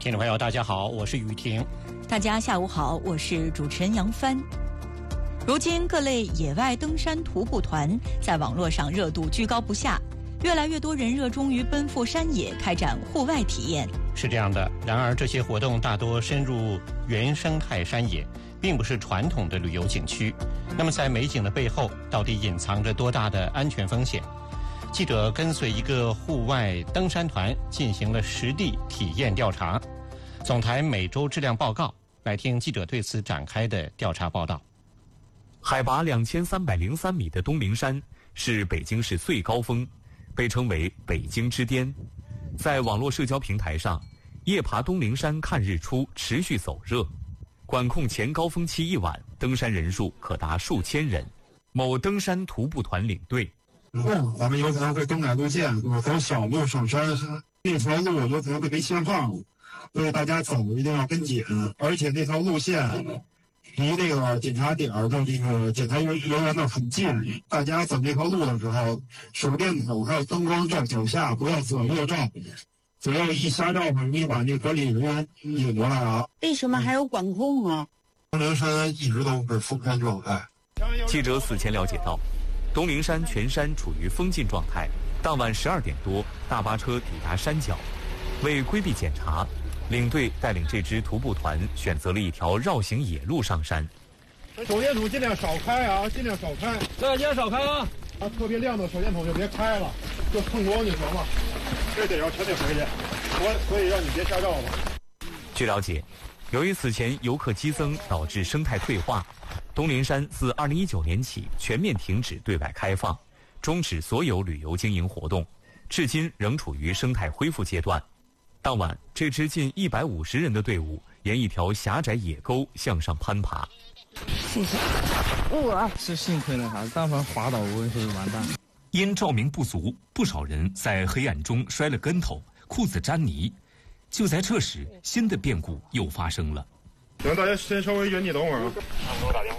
听众朋友，大家好，我是雨婷。 大家下午好，我是主持人杨帆。如今各类野外登山徒步团在网络上热度居高不下，越来越多人热衷于奔赴山野，开展户外体验。 是这样的，然而这些活动大多深入原生态山野，并不是传统的旅游景区。那么在美景的背后，到底隐藏着多大的安全风险？记者跟随一个户外登山团进行了实地体验调查。总台每周质量报告，来听记者对此展开的调查报道。 海拔2303米的东陵山是北京市最高峰，被称为北京之巅。在网络社交平台上，夜爬东陵山看日出持续走热，管控前高峰期一晚，登山人数可达数千人。某登山徒步团领队， 咱们有可能会更改路线，走小路上山，那条路有可能会被限放，所以大家走一定要跟紧，而且那条路线离这个检查点的这个检查人员呢很近，大家走这条路的时候，手电筒还有灯光照脚下，不要左右照，只要一瞎照容易把那管理人员引过来啊。 为什么还有管控啊？ 东陵山一直都是封山状态。 记者此前了解到，东陵山全山处于封禁状态。当晚12点多，大巴车抵达山脚，为规避检查，领队带领这支徒步团选择了一条绕行野路上山。 手电筒尽量少开啊，尽量少开。 对，尽量少开啊！ 特别亮的手电筒就别开了，就碰光就行了。这得要全得回去，所以让你别瞎照了。 据了解，由于此前游客激增导致生态退化，东陵山自2019年起全面停止对外开放，终止所有旅游经营活动，至今仍处于生态恢复阶段。当晚，这支近150人的队伍沿一条狭窄野沟向上攀爬。 谢谢。 是幸亏那啥，但凡滑倒我会完蛋。 因照明不足，不少人在黑暗中摔了跟头，裤子沾泥。就在这时，新的变故又发生了。 行，大家先稍微原地等会儿啊。